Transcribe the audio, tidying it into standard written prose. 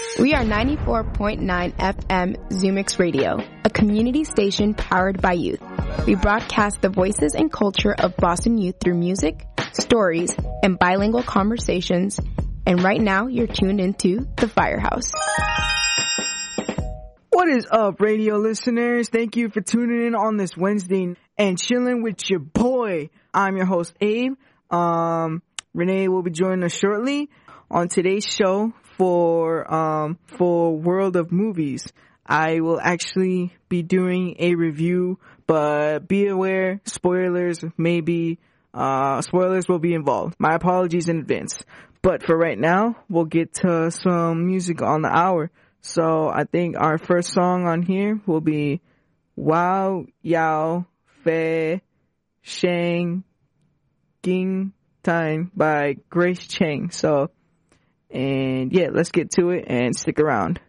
We are 94.9 FM Zoomix Radio, a community station powered by youth. We broadcast the voices and culture of Boston youth through music, stories, and bilingual conversations. And right now, you're tuned into The Firehouse. What is up, radio listeners? Thank you for tuning in on this Wednesday and chilling with your boy. I'm your host, Abe. Renee will be joining us shortly on today's show for World of Movies. I will actually be doing a review, but be aware, spoilers will be involved. My apologies in advance. But for right now, we'll get to some music on the hour. So I think our first song on here will be Wow Yao Fe Shang Ging Time by Grace Chang. And yeah, let's get to it and stick around.